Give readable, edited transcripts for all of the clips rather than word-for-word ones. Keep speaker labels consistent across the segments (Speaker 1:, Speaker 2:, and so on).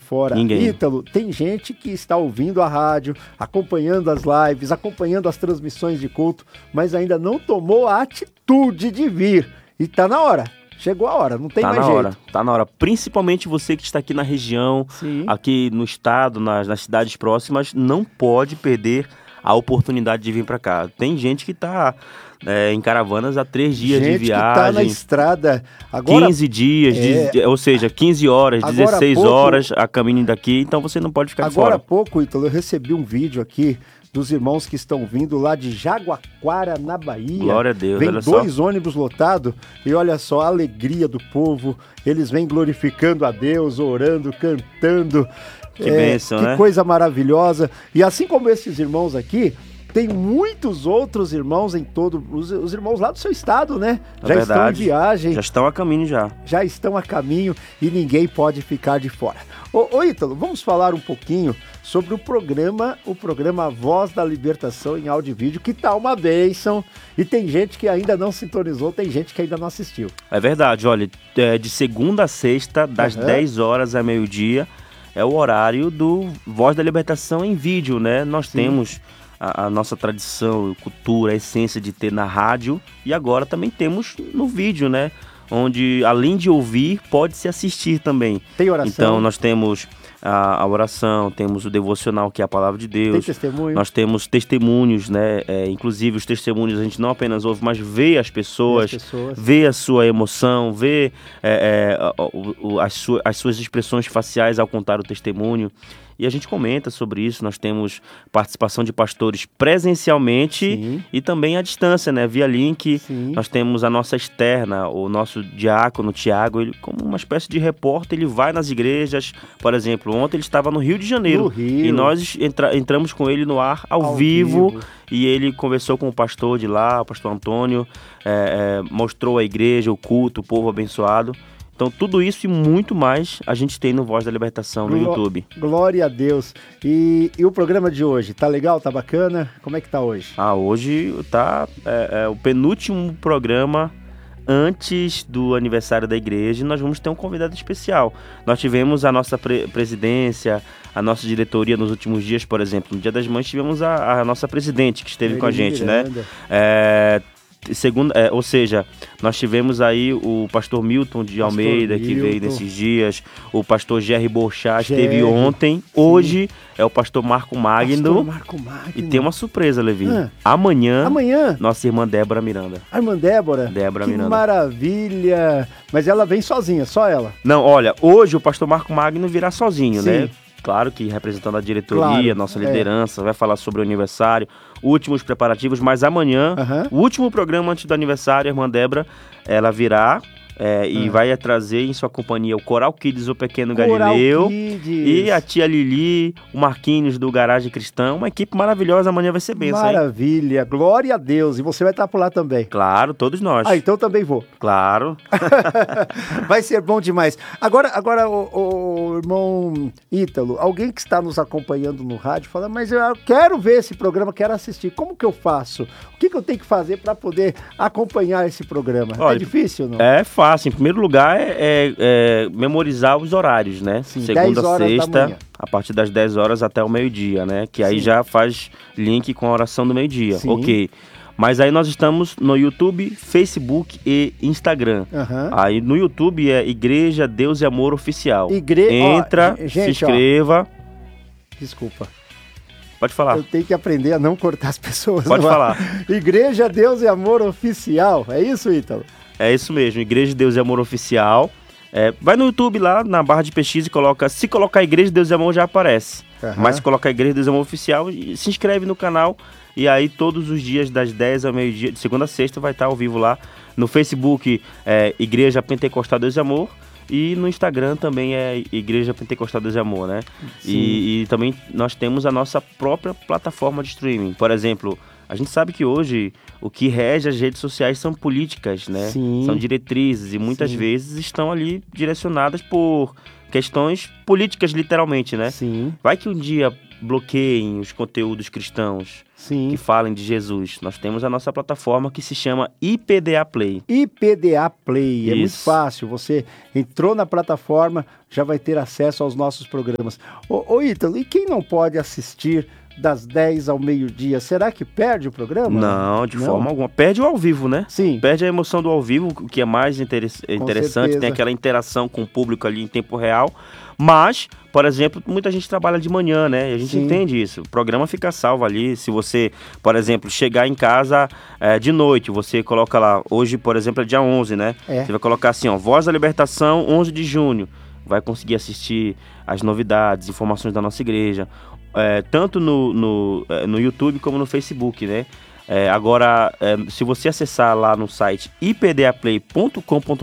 Speaker 1: fora.
Speaker 2: Ninguém.
Speaker 1: Ítalo, tem gente que está ouvindo a rádio, acompanhando as lives, acompanhando as transmissões de culto, mas ainda não tomou a atitude de vir. E tá na hora. Chegou a hora, não tem mais jeito.
Speaker 2: Tá na hora. Principalmente você que está aqui na região,
Speaker 1: Sim.
Speaker 2: aqui no estado, nas cidades próximas, não pode perder a oportunidade de vir para cá. Tem gente que está em caravanas há 3 dias de
Speaker 1: Gente que tá
Speaker 2: viagem.
Speaker 1: na estrada agora.
Speaker 2: 15 dias, ou seja, 15 horas,
Speaker 1: Agora
Speaker 2: 16
Speaker 1: há pouco-
Speaker 2: horas a caminho daqui, então você não pode ficar de
Speaker 1: Agora há
Speaker 2: fora.
Speaker 1: pouco, Ítalo, eu recebi um vídeo aqui dos irmãos que estão vindo lá de Jaguaquara, na Bahia.
Speaker 2: Glória a Deus,
Speaker 1: Vem
Speaker 2: olha só.
Speaker 1: 2 ônibus lotados e olha só a alegria do povo. Eles vêm glorificando a Deus, orando, cantando.
Speaker 2: Que bênção,
Speaker 1: que
Speaker 2: né?
Speaker 1: coisa maravilhosa. E assim como esses irmãos aqui, tem muitos outros irmãos em todo... Os irmãos lá do seu estado, né?
Speaker 2: É
Speaker 1: Já
Speaker 2: verdade.
Speaker 1: estão em viagem.
Speaker 2: Já estão a caminho já.
Speaker 1: Já estão a caminho e ninguém pode ficar de fora. Ô Ítalo, vamos falar um pouquinho sobre o programa Voz da Libertação em áudio e vídeo, que tá uma bênção, e tem gente que ainda não sintonizou, tem gente que ainda não assistiu.
Speaker 2: É verdade, olha, de segunda a sexta, das 10 horas a meio-dia, é o horário do Voz da Libertação em vídeo, né? Nós temos a nossa tradição, cultura, a essência de ter na rádio, e agora também temos no vídeo, né? Onde, além de ouvir, pode-se assistir também.
Speaker 1: Tem oração.
Speaker 2: Então, nós temos a oração, temos o devocional, que é a palavra de Deus.
Speaker 1: Tem testemunho.
Speaker 2: Nós temos testemunhos, né? Inclusive, os testemunhos a gente não apenas ouve, mas vê as pessoas, vê a sua emoção, vê as suas expressões faciais ao contar o testemunho. E a gente comenta sobre isso. Nós temos participação de pastores presencialmente e também à distância, né? Via link.
Speaker 1: Sim.
Speaker 2: Nós temos a nossa externa, o nosso diácono, Tiago, ele, como uma espécie de repórter, ele vai nas igrejas. Por exemplo, ontem ele estava no Rio de Janeiro.
Speaker 1: No Rio.
Speaker 2: E nós entramos com ele no ar ao vivo. E ele conversou com o pastor de lá, o pastor Antônio, mostrou a igreja, o culto, o povo abençoado. Então, tudo isso e muito mais a gente tem no Voz da Libertação no YouTube.
Speaker 1: Glória a Deus. E o programa de hoje, tá legal? Tá bacana? Como é que tá hoje?
Speaker 2: Hoje tá o penúltimo programa antes do aniversário da igreja, e nós vamos ter um convidado especial. Nós tivemos a nossa presidência, a nossa diretoria nos últimos dias, por exemplo. No Dia das Mães tivemos a nossa presidente que esteve com a gente,
Speaker 1: Miranda,
Speaker 2: né? Ou seja, nós tivemos aí o pastor Milton de Almeida, que veio nesses dias, o pastor Jerry Borchá esteve ontem, hoje é o pastor Marco Magno. E tem uma surpresa, Levi. Amanhã, nossa irmã Débora Miranda.
Speaker 1: A irmã Débora?
Speaker 2: Débora
Speaker 1: que
Speaker 2: Miranda.
Speaker 1: Maravilha! Mas ela vem sozinha, só ela?
Speaker 2: Não, olha, hoje o pastor Marco Magno virá sozinho,
Speaker 1: Sim.
Speaker 2: né? Claro que representando a diretoria, nossa liderança, vai falar sobre o aniversário, últimos preparativos, mas amanhã, o último programa antes do aniversário, a irmã Débora, ela virá e vai trazer em sua companhia o Coral Kids, o Pequeno Galileu, e a tia Lili, o Marquinhos do Garagem Cristã, uma equipe maravilhosa, amanhã vai ser bênção, hein?
Speaker 1: Maravilha, glória a Deus, e você vai estar por lá também?
Speaker 2: Claro, todos nós.
Speaker 1: Então também vou.
Speaker 2: Claro.
Speaker 1: Vai ser bom demais. Agora o irmão Ítalo, alguém que está nos acompanhando no rádio, fala, mas eu quero ver esse programa, quero assistir, como que eu faço? O que eu tenho que fazer para poder acompanhar esse programa?
Speaker 2: Olha,
Speaker 1: é difícil ou não?
Speaker 2: É fácil. Em primeiro lugar, memorizar os horários, né?
Speaker 1: Sim,
Speaker 2: segunda
Speaker 1: 10 horas da
Speaker 2: sexta,
Speaker 1: manhã.
Speaker 2: a partir das 10 horas até o meio-dia, né? Que aí já faz link com a oração do meio-dia.
Speaker 1: Sim.
Speaker 2: Ok. Mas aí nós estamos no YouTube, Facebook e Instagram. Aí no YouTube é Igreja Deus e Amor Oficial. Entra, se inscreva.
Speaker 1: Desculpa.
Speaker 2: Pode falar.
Speaker 1: Eu tenho que aprender a não cortar as pessoas.
Speaker 2: Pode falar.
Speaker 1: Igreja Deus e Amor Oficial. É isso, Ítalo?
Speaker 2: É isso mesmo, Igreja Deus e Amor Oficial. Vai no YouTube lá, na barra de pesquisa e coloca... Se colocar Igreja Deus e Amor já aparece. Mas se colocar Igreja Deus e Amor Oficial, se inscreve no canal. E aí todos os dias das 10 ao meio-dia, de segunda a sexta, vai estar ao vivo lá. No Facebook, Igreja Pentecostal Deus e Amor. E no Instagram também é Igreja Pentecostal Deus e Amor, né? E também nós temos a nossa própria plataforma de streaming. Por exemplo, a gente sabe que hoje o que rege as redes sociais são políticas, né?
Speaker 1: Sim.
Speaker 2: São diretrizes e muitas vezes estão ali direcionadas por questões políticas, literalmente, né?
Speaker 1: Sim.
Speaker 2: Vai que um dia bloqueiem os conteúdos cristãos,
Speaker 1: Sim.
Speaker 2: que falem de Jesus, nós temos a nossa plataforma que se chama IPDA Play.
Speaker 1: IPDA Play, é muito
Speaker 2: Isso.
Speaker 1: fácil, você entrou na plataforma, já vai ter acesso aos nossos programas. Ô Ítalo, e quem não pode assistir das 10 ao meio-dia, será que perde o programa?
Speaker 2: Não, de forma alguma. Perde o ao vivo, né?
Speaker 1: Sim.
Speaker 2: Perde a emoção do ao vivo, o que é mais interessante,
Speaker 1: certeza.
Speaker 2: tem aquela interação com o público ali em tempo real. Mas, por exemplo, muita gente trabalha de manhã, né? E a gente
Speaker 1: Sim.
Speaker 2: entende isso. O programa fica salvo ali. Se você, por exemplo, chegar em casa de noite, você coloca lá, hoje, por exemplo, é dia 11, né?
Speaker 1: É.
Speaker 2: Você vai colocar assim, ó, Voz da Libertação, 11 de junho. Vai conseguir assistir as novidades, informações da nossa igreja. Tanto no YouTube como no Facebook, né? Agora, se você acessar lá no site ipdaplay.com.br,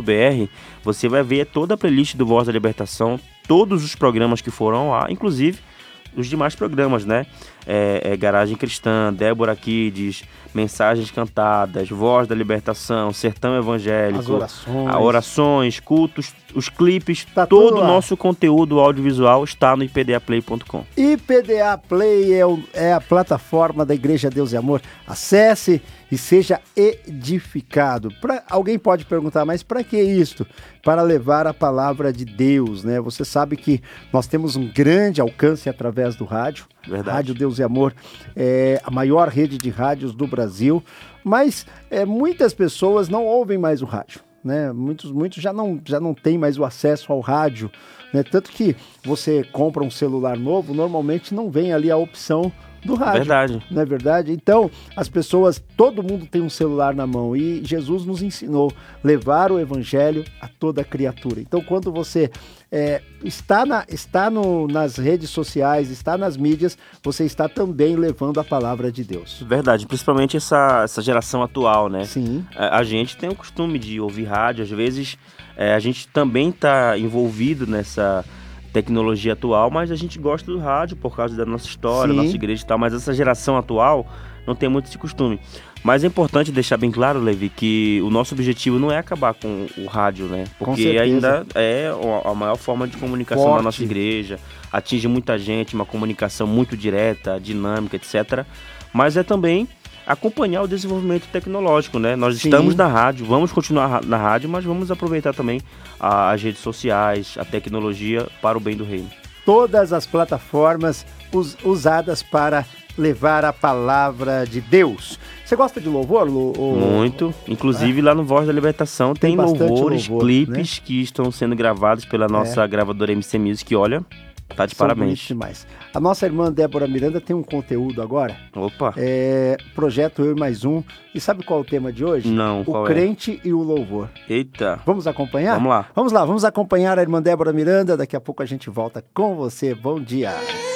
Speaker 2: você vai ver toda a playlist do Voz da Libertação, todos os programas que foram lá, inclusive os demais programas, né? Garagem Cristã, Débora Kids, Mensagens Cantadas, Voz da Libertação, Sertão Evangélico,
Speaker 1: As
Speaker 2: orações, cultos, os clipes,
Speaker 1: Tá tudo
Speaker 2: todo o
Speaker 1: lá.
Speaker 2: nosso conteúdo audiovisual está no ipdaplay.com.
Speaker 1: IPDA Play é a plataforma da Igreja Deus e Amor. Acesse e seja edificado. Alguém pode perguntar, mas para que isto? Para levar a palavra de Deus, né? Você sabe que nós temos um grande alcance através do rádio.
Speaker 2: Verdade.
Speaker 1: Rádio Deus e Amor é a maior rede de rádios do Brasil, mas muitas pessoas não ouvem mais o rádio, né? Muitos já não têm mais o acesso ao rádio, né? Tanto que você compra um celular novo, normalmente não vem ali a opção do rádio.
Speaker 2: Verdade.
Speaker 1: Não é verdade? Então, as pessoas, todo mundo tem um celular na mão e Jesus nos ensinou a levar o evangelho a toda criatura. Então, quando você está nas redes sociais, está nas mídias, você está também levando a palavra de Deus.
Speaker 2: Verdade, principalmente essa geração atual, né?
Speaker 1: Sim.
Speaker 2: A gente tem o costume de ouvir rádio, às vezes a gente também está envolvido nessa tecnologia atual, mas a gente gosta do rádio por causa da nossa história,
Speaker 1: Sim.
Speaker 2: nossa igreja e tal, mas essa geração atual não tem muito esse costume. Mas é importante deixar bem claro, Levi, que o nosso objetivo não é acabar com o rádio, né? Porque ainda é a maior forma de comunicação
Speaker 1: Forte.
Speaker 2: da nossa igreja, atinge muita gente, uma comunicação muito direta, dinâmica, etc. Mas é também acompanhar o desenvolvimento tecnológico, né? Nós
Speaker 1: Sim.
Speaker 2: estamos na rádio, vamos continuar na rádio, mas vamos aproveitar também as redes sociais, a tecnologia para o bem do reino.
Speaker 1: Todas as plataformas usadas para levar a palavra de Deus. Você gosta de louvor, Lu?
Speaker 2: Muito. Inclusive lá no Voz da Libertação tem
Speaker 1: bastante
Speaker 2: louvores,
Speaker 1: louvor,
Speaker 2: clipes, né, que estão sendo gravados pela nossa gravadora MC Music. Olha, tá de parabéns.
Speaker 1: Demais. A nossa irmã Débora Miranda tem um conteúdo agora.
Speaker 2: Opa.
Speaker 1: Projeto Eu e Mais Um. E sabe qual é o tema de hoje?
Speaker 2: Não, qual
Speaker 1: O crente e o louvor.
Speaker 2: Eita.
Speaker 1: Vamos acompanhar?
Speaker 2: Vamos lá.
Speaker 1: Vamos lá, vamos acompanhar a irmã Débora Miranda. Daqui a pouco a gente volta com você. Bom dia.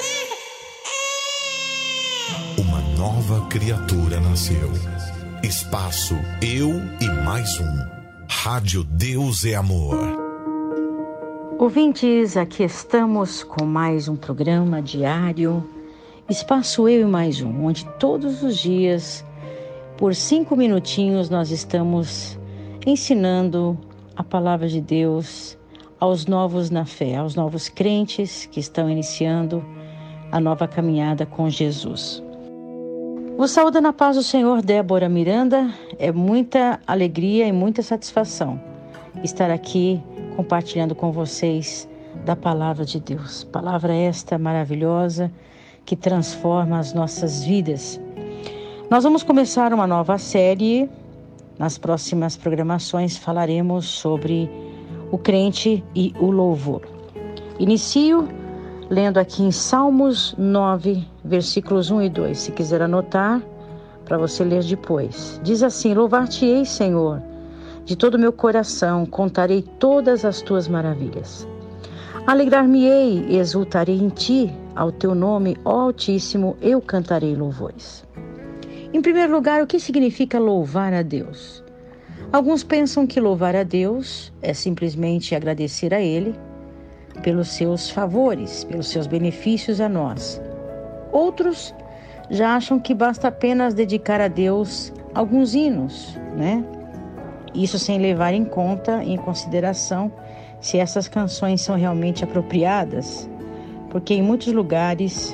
Speaker 3: Uma nova criatura nasceu. Espaço Eu e Mais Um. Rádio Deus é Amor.
Speaker 4: Ouvintes, aqui estamos com mais um programa diário, Espaço Eu e Mais Um, onde todos os dias, por 5 minutinhos, nós estamos ensinando a palavra de Deus aos novos na fé, aos novos crentes que estão iniciando a nova caminhada com Jesus. Vos saúda na paz do Senhor, Débora Miranda. É muita alegria e muita satisfação estar aqui compartilhando com vocês da palavra de Deus. Palavra esta maravilhosa que transforma as nossas vidas. Nós vamos começar uma nova série. Nas próximas programações falaremos sobre o crente e o louvor. Inicio lendo aqui em Salmos 9, versículos 1 e 2. Se quiser anotar, para você ler depois. Diz assim: Louvar-te-ei, Senhor, de todo o meu coração, contarei todas as tuas maravilhas. Alegrar-me-ei e exultarei em ti, ao teu nome, ó Altíssimo, eu cantarei louvores. Em primeiro lugar, o que significa louvar a Deus? Alguns pensam que louvar a Deus é simplesmente agradecer a Ele pelos seus favores, pelos seus benefícios a nós. Outros já acham que basta apenas dedicar a Deus alguns hinos, né? Isso sem levar em consideração se essas canções são realmente apropriadas, porque em muitos lugares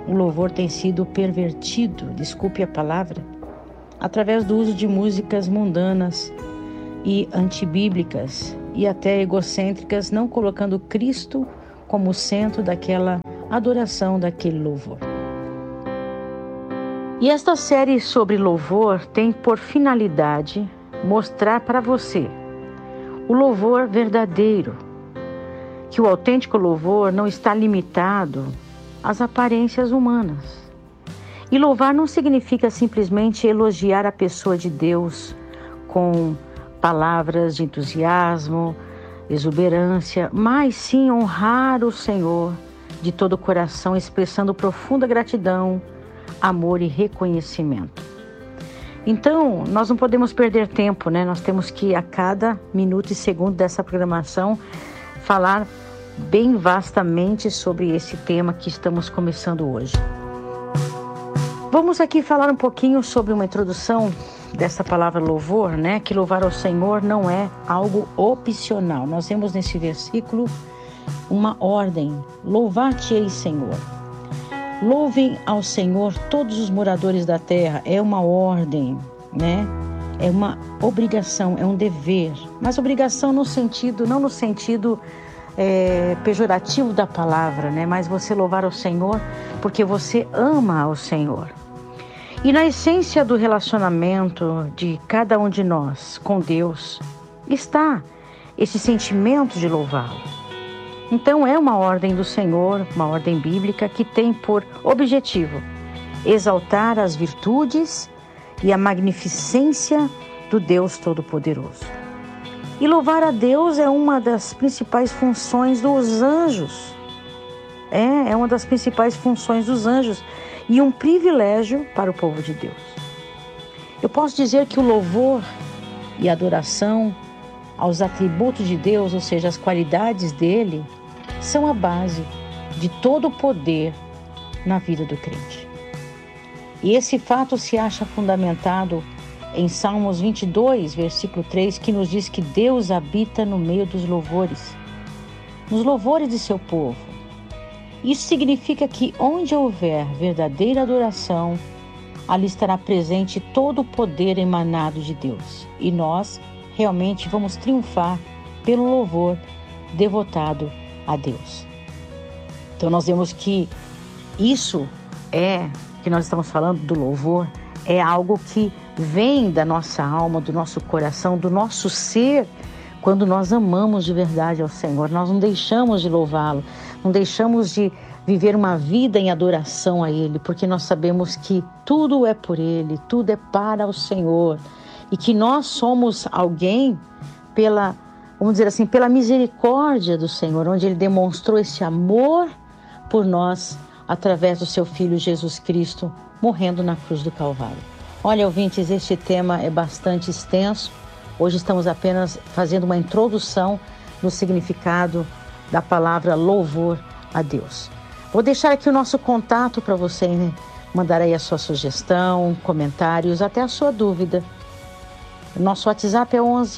Speaker 4: o louvor tem sido pervertido, desculpe a palavra, através do uso de músicas mundanas e antibíblicas e até egocêntricas, não colocando Cristo como centro daquela adoração, daquele louvor. E esta série sobre louvor tem por finalidade mostrar para você o louvor verdadeiro, que o autêntico louvor não está limitado às aparências humanas. E louvar não significa simplesmente elogiar a pessoa de Deus com palavras de entusiasmo, exuberância, mas sim honrar o Senhor de todo o coração, expressando profunda gratidão, amor e reconhecimento. Então, nós não podemos perder tempo, né? Nós temos que, a cada minuto e segundo dessa programação, falar bem vastamente sobre esse tema que estamos começando hoje. Vamos aqui falar um pouquinho sobre uma introdução dessa palavra louvor, né? Que louvar ao Senhor não é algo opcional. Nós vemos nesse versículo uma ordem: louvar-te-ei, Senhor. Louvem ao Senhor todos os moradores da terra. É uma ordem, né? É uma obrigação, é um dever. Mas obrigação no sentido, não no sentido pejorativo da palavra, né? Mas você louvar ao Senhor porque você ama ao Senhor. E na essência do relacionamento de cada um de nós com Deus está esse sentimento de louvá-lo. Então é uma ordem do Senhor, uma ordem bíblica que tem por objetivo exaltar as virtudes e a magnificência do Deus Todo-Poderoso. E louvar a Deus é uma das principais funções dos anjos. É uma das principais funções dos anjos e um privilégio para o povo de Deus. Eu posso dizer que o louvor e a adoração aos atributos de Deus, ou seja, as qualidades dele, são a base de todo o poder na vida do crente. E esse fato se acha fundamentado em Salmos 22, versículo 3, que nos diz que Deus habita no meio dos louvores, nos louvores de seu povo. Isso significa que onde houver verdadeira adoração, ali estará presente todo o poder emanado de Deus. E nós realmente vamos triunfar pelo louvor devotado a Deus. Então nós vemos que isso que nós estamos falando do louvor, é algo que vem da nossa alma, do nosso coração, do nosso ser, quando nós amamos de verdade ao Senhor. Nós não deixamos de louvá-lo, não deixamos de viver uma vida em adoração a Ele, porque nós sabemos que tudo é por Ele, tudo é para o Senhor, e que nós somos alguém vamos dizer assim, pela misericórdia do Senhor, onde Ele demonstrou esse amor por nós através do seu Filho Jesus Cristo, morrendo na cruz do Calvário. Olha, ouvintes, este tema é bastante extenso. Hoje estamos apenas fazendo uma introdução no significado da palavra louvor a Deus. Vou deixar aqui o nosso contato para você, né? Mandar aí a sua sugestão, comentários, até a sua dúvida. Nosso WhatsApp é 11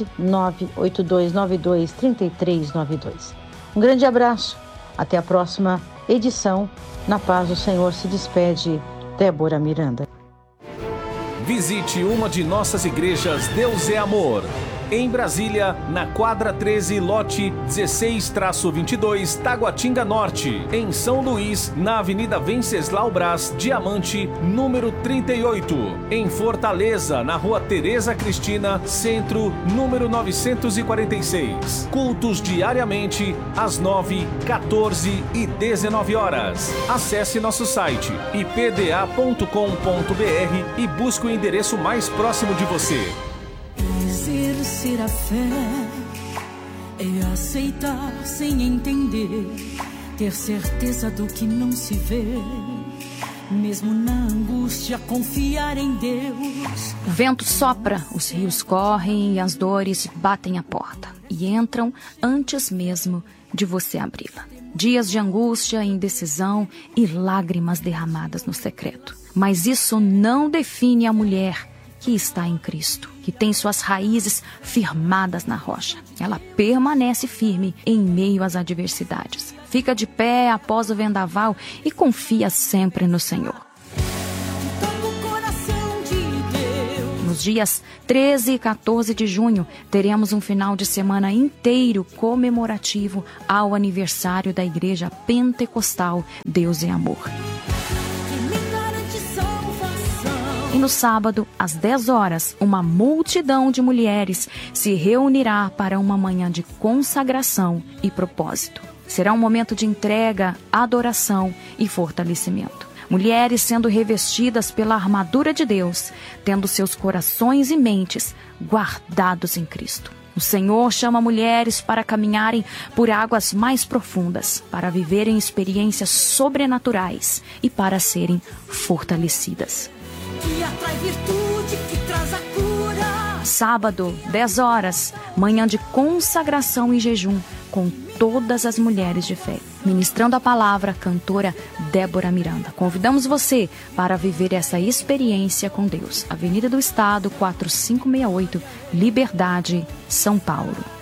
Speaker 4: 98292 3392. Um grande abraço. Até a próxima edição. Na paz do Senhor se despede Débora Miranda.
Speaker 5: Visite uma de nossas igrejas Deus é Amor. Em Brasília, na quadra 13, lote 16-22, Taguatinga Norte. Em São Luís, na Avenida Venceslau Braz, Diamante, número 38. Em Fortaleza, na Rua Tereza Cristina, Centro, número 946. Cultos diariamente, às 9, 14 e 19 horas. Acesse nosso site ipda.com.br e busque o endereço mais próximo de você.
Speaker 6: Exercer a fé é aceitar sem entender, ter certeza do que não se vê, mesmo na angústia confiar em Deus.
Speaker 7: O vento sopra, os rios correm e as dores batem a porta e entram antes mesmo de você abri-la. Dias de angústia, indecisão e lágrimas derramadas no secreto. Mas isso não define a mulher que está em Cristo, que tem suas raízes firmadas na rocha. Ela permanece firme em meio às adversidades. Fica de pé após o vendaval e confia sempre no Senhor. Nos dias 13 e 14 de junho, teremos um final de semana inteiro comemorativo ao aniversário da Igreja Pentecostal Deus é Amor. E no sábado, às 10 horas, uma multidão de mulheres se reunirá para uma manhã de consagração e propósito. Será um momento de entrega, adoração e fortalecimento. Mulheres sendo revestidas pela armadura de Deus, tendo seus corações e mentes guardados em Cristo. O Senhor chama mulheres para caminharem por águas mais profundas, para viverem experiências sobrenaturais e para serem fortalecidas. Que atrai virtude, que traz a cura. Sábado, 10 horas, manhã de consagração e jejum com todas as mulheres de fé. Ministrando a palavra, a cantora Débora Miranda. Convidamos você para viver essa experiência com Deus. Avenida do Estado, 4568, Liberdade, São Paulo.